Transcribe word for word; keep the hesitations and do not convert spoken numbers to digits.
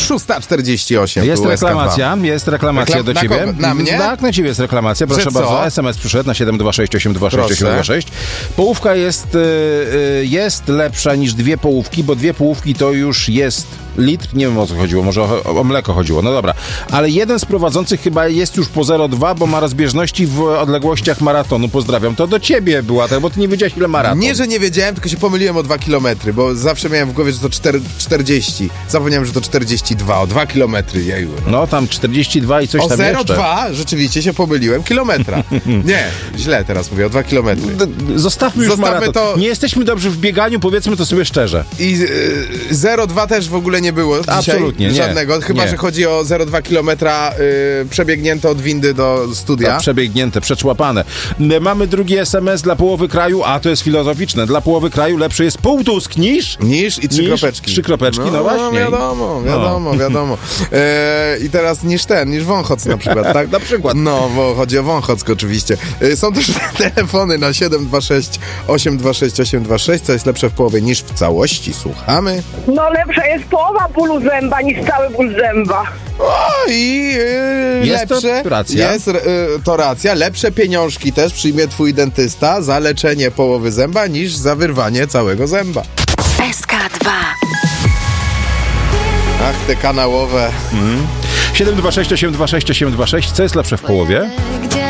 szósta czterdzieści osiem. Jest reklamacja, jest reklamacja Reklam- do na ciebie. kogo? Na mnie? Tak, na ciebie jest reklamacja, proszę Że bardzo. co? es em es przyszedł na siedem dwa sześć osiem dwa sześć osiem dwa sześć. Połówka jest, y, y, jest lepsza niż dwie połówki, bo dwie połówki to już jest litr. Nie wiem, o co chodziło, może o, o mleko chodziło, no dobra. Ale jeden z prowadzących chyba jest już po zero przecinek dwa, bo ma rozbieżności w odległościach maratonu. Pozdrawiam. To do ciebie była, tak, bo ty nie wiedziałeś, ile maraton. Nie, że nie wiedziałem, tylko się pomyliłem o dwa kilometry, bo zawsze miałem w głowie, że to czterdzieści. Zapomniałem, że to czterdzieści dwa, o dwa kilometry. Jeju, no. No tam czterdzieści dwa i coś O tam zero jeszcze. dwa rzeczywiście się pomyliłem kilometra. Nie, źle teraz mówię, o dwa kilometry. D- Zostawmy już Zostawmy maraton. to- Nie jesteśmy dobrzy w bieganiu, powiedzmy to sobie szczerze. I y, zero dwa też w ogóle nie było dzisiaj. Absolutnie, nie. Żadnego, chyba, Nie. że chodzi o zero dwa kilometra y, przebiegnięte od windy do studia. To przebiegnięte, przeczłapane. Mamy drugi es em es dla połowy kraju, a to jest filozoficzne. Dla połowy kraju lepszy jest półtusk niż... Niż i trzy Niż kropeczki. trzy kropeczki, no właśnie. wiadomo, wiadomo, no. wiadomo. E, I teraz niż ten, niż Wąchock na przykład, tak? Na przykład. No, bo chodzi o Wąchock oczywiście. E, są też telefony na siedem dwa sześć osiem dwa sześć osiem dwa sześć, co jest lepsze w połowie niż w całości. Słuchamy. No lepsza jest połowa bólu zęba niż cały ból zęba. O, i e, Jest to lepsze... racja. Jest e, to racja. Lepsze pieniążki też przyjmie twój dentysta za leczenie połowy zęba niż za wyrwanie całego zęba. S K dwa. Ach, te kanałowe... siedem dwa sześć osiem dwa sześć osiem dwa sześć. Co jest lepsze w połowie?